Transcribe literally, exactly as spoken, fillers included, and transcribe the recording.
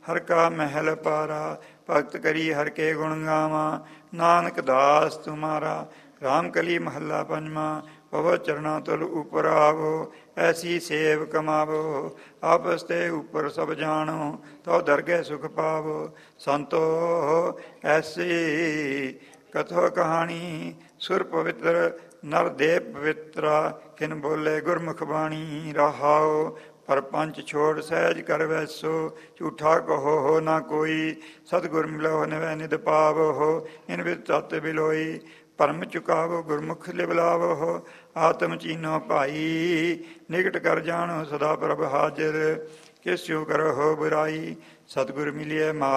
ਹਰ ਕਾ ਮਹਿਲ ਪਾਰਾ। ਭਗਤ ਕਰੀ ਹਰ ਕੇ ਗੁਣ ਗਾਵਾਂ, ਨਾਨਕ ਦਾਸ ਤੁਮਾਰਾ। ਰਾਮ ਕਲੀ ਮਹੱਲਾ ਪੰਜਵਾਂ। ਪਵ ਚਰਣਾ ਤੁਲ ਉਪਰ ਆਵੋ, ਐਸੀ ਸੇਵ ਕਮਾਵੋ। ਆਪਸ ਤੇ ਉਪਰ ਸਭ ਜਾਣੋ, ਤਉ ਦਰਗਹਿ ਸੁਖ ਪਾਵੋ। ਸੰਤੋ ਐਸੀ ਕਥੋ ਕਹਾਣੀ, ਸੁਰ ਪਵਿੱਤਰ ਨਰ ਦੇਵ ਪਵਿੱਤਰਾ। ਕਿਨ ਬੋਲੇ ਗੁਰਮੁਖ ਬਾਣੀ, ਰਹਾਉ ਪਰਪੰਚ ਛੋੜ ਸਹਿਜ ਕਰ ਵੈਸੋ। ਝੂਠਾ ਕਹੋ ਹੋ ਨਾ ਕੋਈ, ਸਤਿਗੁਰ ਮਿਲੋ ਨਿਵੈ ਨਿਧ ਪਾਵੋ। ਇਨ ਵਿਦ ਤਤ ਬਿਲੋਈ, ਭਰਮ ਚੁਕਾਵੋ ਗੁਰਮੁਖ ਲਿਵਲਾਵੋ। ਆਤਮ ਚੀਨੋ ਭਾਈ, ਨਿਕਟ ਕਰ ਜਾਣੋ ਸਦਾ ਪ੍ਰਭ ਹਾਜ਼ਰ। ਕਿਸਿਓ ਕਰੋ ਬੁਰਾਈ, ਸਤਿਗੁਰ ਮਿਲਿਐ ਮਾ